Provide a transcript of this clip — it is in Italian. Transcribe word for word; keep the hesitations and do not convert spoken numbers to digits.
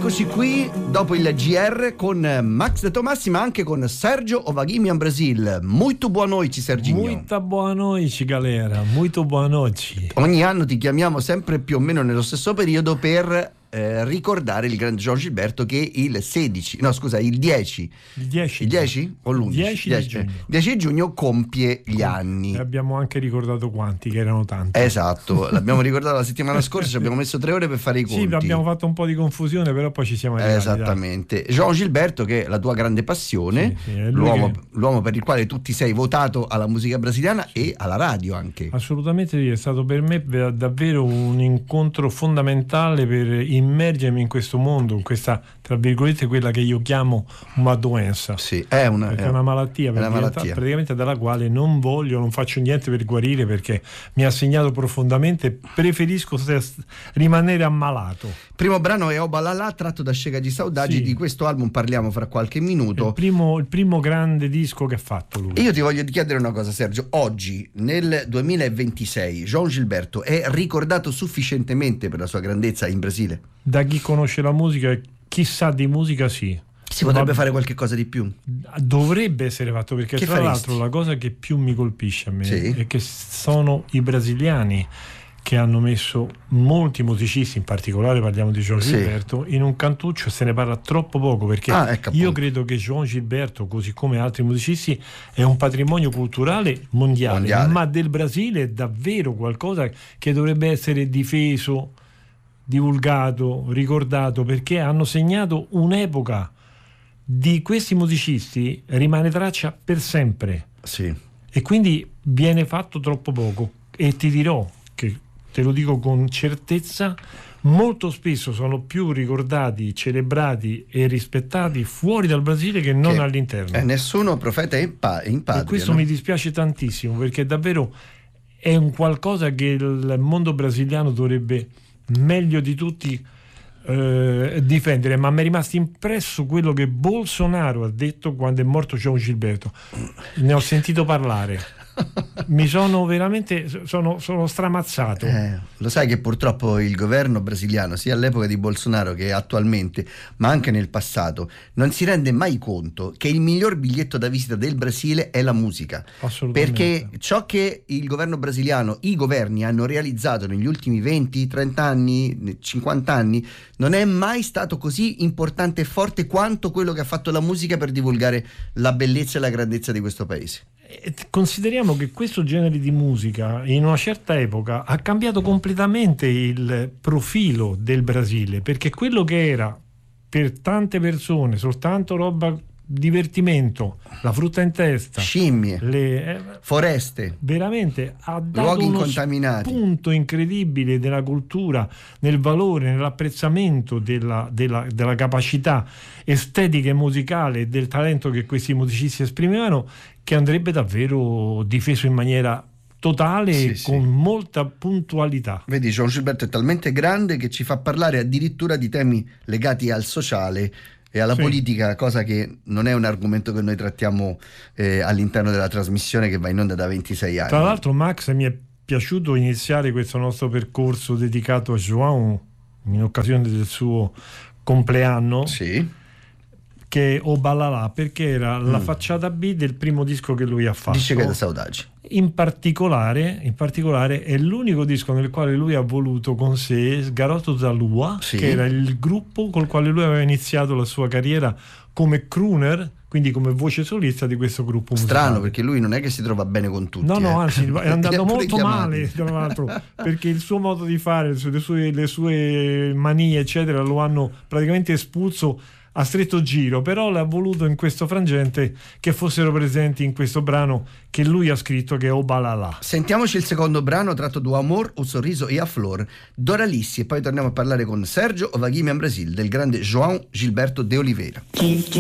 Eccoci qui dopo il G R con Max De Tomassi, ma anche con Sergio Ovaghimi in Brasil. Muito boa noite, Serginho. Muita boa noite, galera. Muito boa noite. Ogni anno ti chiamiamo sempre più o meno nello stesso periodo per eh, ricordare il grande João Gilberto che il sedici, no scusa, il dieci. Il dieci. Il dieci o l'undici? dieci di giugno. dieci giugno compie gli anni. E abbiamo anche ricordato quanti, che erano tanti. Esatto, l'abbiamo ricordato la settimana scorsa, ci abbiamo messo tre ore per fare i conti. Sì, abbiamo fatto un po' di confusione, però poi ci siamo arrivati. Esattamente. Dai. João Gilberto, che è la tua grande passione, sì, sì, l'uomo, che... l'uomo per il quale tu ti sei votato alla musica brasiliana e alla radio anche. Assolutamente sì, è stato per me davvero un incontro fondamentale per immergermi in questo mondo, in questa, tra virgolette, quella che io chiamo una doenza. Sì, è una, perché è è una malattia, è una malattia praticamente dalla quale non voglio, non faccio niente per guarire, perché mi ha segnato profondamente. Preferisco rimanere ammalato. Primo brano è Oba Lala, tratto da Chega di Saudade. Sì. Di questo album parliamo fra qualche minuto. Il primo, il primo grande disco che ha fatto lui. Io ti voglio chiedere una cosa, Sergio. Oggi, nel duemilaventisei, João Gilberto è ricordato sufficientemente per la sua grandezza in Brasile? Da chi conosce la musica, chi sa di musica, sì. Si potrebbe Ma fare qualche cosa di più? Dovrebbe essere fatto, perché che tra faresti? l'altro la cosa che più mi colpisce a me sì. è che sono i brasiliani che hanno messo molti musicisti, in particolare parliamo di João sì. Gilberto, in un cantuccio. Se ne parla troppo poco, perché ah, ecco io credo che João Gilberto, così come altri musicisti, è un patrimonio culturale mondiale, mondiale. Ma del Brasile è davvero qualcosa che dovrebbe essere difeso, divulgato, ricordato, perché hanno segnato un'epoca. Di questi musicisti rimane traccia per sempre, sì. E quindi viene fatto troppo poco. E ti dirò che, te lo dico con certezza, molto spesso sono più ricordati, celebrati e rispettati fuori dal Brasile che non che all'interno. Eh, nessuno profeta in, pa- in patria. E questo no? mi dispiace tantissimo, perché davvero è un qualcosa che il mondo brasiliano dovrebbe meglio di tutti eh, difendere. Ma mi è rimasto impresso quello che Bolsonaro ha detto quando è morto João Gilberto. Ne ho sentito parlare. Mi sono veramente sono, sono stramazzato. Eh, lo sai che purtroppo il governo brasiliano, sia all'epoca di Bolsonaro che attualmente, ma anche nel passato, non si rende mai conto che il miglior biglietto da visita del Brasile è la musica. Assolutamente. Perché ciò che il governo brasiliano, i governi hanno realizzato negli ultimi venti, trenta anni, cinquanta anni, non è mai stato così importante e forte quanto quello che ha fatto la musica per divulgare la bellezza e la grandezza di questo paese. Consideriamo che questo genere di musica in una certa epoca ha cambiato completamente il profilo del Brasile, perché quello che era per tante persone soltanto roba divertimento, la frutta in testa, scimmie, le, eh, foreste, veramente ha dato luoghi uno incontaminati, spunto incredibile della cultura, nel valore, nell'apprezzamento della, della, della capacità estetica e musicale e del talento che questi musicisti esprimevano, che andrebbe davvero difeso in maniera totale, sì, e con sì. molta puntualità. Vedi, João Gilberto è talmente grande che ci fa parlare addirittura di temi legati al sociale e alla sì. politica, cosa che non è un argomento che noi trattiamo eh, all'interno della trasmissione che va in onda da ventisei anni. Tra l'altro, Max, mi è piaciuto iniziare questo nostro percorso dedicato a João in occasione del suo compleanno, sì. che è Oba Lala, perché era mm. la facciata B del primo disco che lui ha fatto. Dice che è da Saudade. In particolare, in particolare è l'unico disco nel quale lui ha voluto con sé Garoto da Lua, sì. che era il gruppo col quale lui aveva iniziato la sua carriera come crooner, quindi come voce solista di questo gruppo musicale. Strano, perché lui non è che si trova bene con tutti. No, no, eh. anzi, è andato molto male, tra l'altro, perché il suo modo di fare, le sue, le sue manie, eccetera, lo hanno praticamente espulso a stretto giro, però l'ha voluto in questo frangente che fossero presenti in questo brano che lui ha scritto, che è Oba Lala. Sentiamoci il secondo brano tratto do Amor, un sorriso e a Flor, Doralice, e poi torniamo a parlare con Sergio Ovaghimi in Brasil del grande João Gilberto de Oliveira.